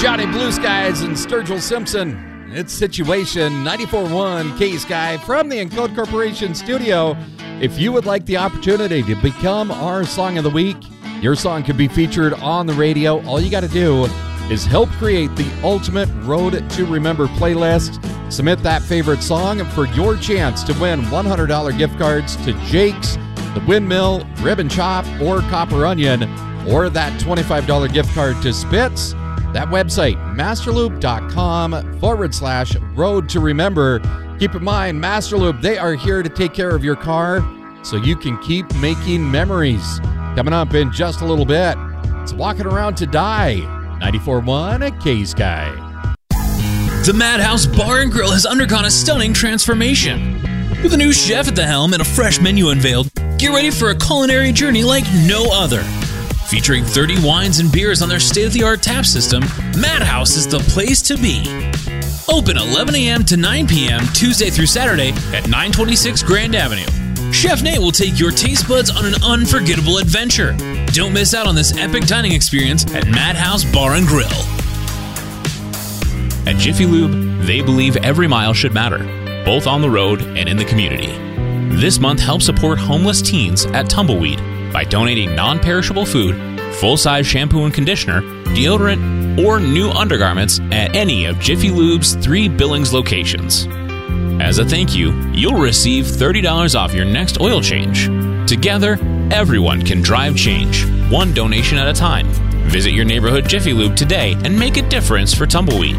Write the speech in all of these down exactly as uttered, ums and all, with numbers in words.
Johnny Blue Skies and Sturgill Simpson. It's Situation, ninety-four point one K-Sky from the Encode Corporation studio. If you would like the opportunity to become our Song of the Week, your song could be featured on the radio. All you got to do is help create the ultimate Road to Remember playlist. Submit that favorite song for your chance to win one hundred dollars gift cards to Jake's, The Windmill, Rib and Chop, or Copper Onion, or that twenty-five dollars gift card to Spitz. That website, masterloop.com forward slash road to remember. Keep in mind, Masterloop, they are here to take care of your car so you can keep making memories. Coming up in just a little bit, it's Walking Around to Die, ninety-four point one K-Sky. The Madhouse Bar and Grill has undergone a stunning transformation. With a new chef at the helm and a fresh menu unveiled, get ready for a culinary journey like no other. Featuring thirty wines and beers on their state-of-the-art tap system, Madhouse is the place to be. Open eleven a.m. to nine p.m. Tuesday through Saturday at nine twenty-six Grand Avenue. Chef Nate will take your taste buds on an unforgettable adventure. Don't miss out on this epic dining experience at Madhouse Bar and Grill. At Jiffy Lube, they believe every mile should matter, both on the road and in the community. This month, help support homeless teens at Tumbleweed by donating non-perishable food, full-size shampoo and conditioner, deodorant, or new undergarments at any of Jiffy Lube's three Billings locations. As a thank you, you'll receive thirty dollars off your next oil change. Together, everyone can drive change, one donation at a time. Visit your neighborhood Jiffy Lube today and make a difference for Tumbleweed.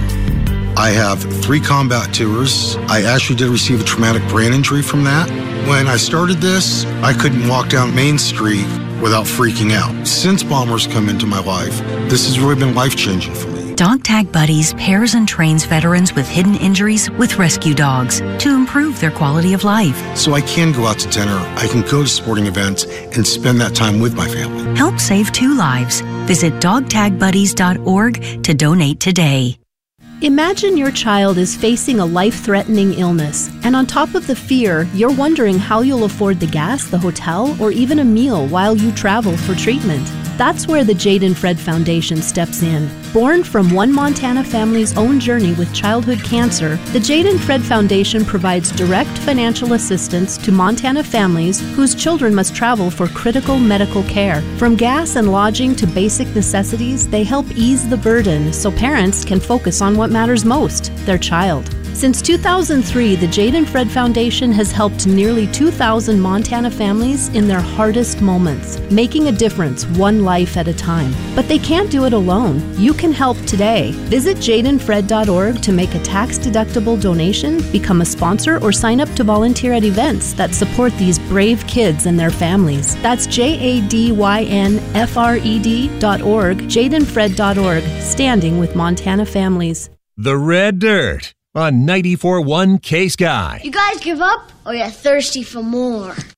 I have three combat tours. I actually did receive a traumatic brain injury from that. When I started this, I couldn't walk down Main Street without freaking out. Since Bombers come into my life, this has really been life-changing for me. Dog Tag Buddies pairs and trains veterans with hidden injuries with rescue dogs to improve their quality of life. So I can go out to dinner, I can go to sporting events, and spend that time with my family. Help save two lives. Visit dog tag buddies dot org to donate today. Imagine your child is facing a life-threatening illness, and on top of the fear, you're wondering how you'll afford the gas, the hotel, or even a meal while you travel for treatment. That's where the Jade and Fred Foundation steps in. Born from one Montana family's own journey with childhood cancer, the Jade and Fred Foundation provides direct financial assistance to Montana families whose children must travel for critical medical care. From gas and lodging to basic necessities, they help ease the burden so parents can focus on what matters most, their child. Since two thousand three, the Jade and Fred Foundation has helped nearly two thousand Montana families in their hardest moments, making a difference one life at a time. But they can't do it alone. You can help today. Visit jade and fred dot org to make a tax-deductible donation, become a sponsor, or sign up to volunteer at events that support these brave kids and their families. That's J A D Y N F R E D dot org, jade and fred dot org, standing with Montana families. The Red Dirt on ninety-four point one K-Sky. You guys give up, or you're thirsty for more?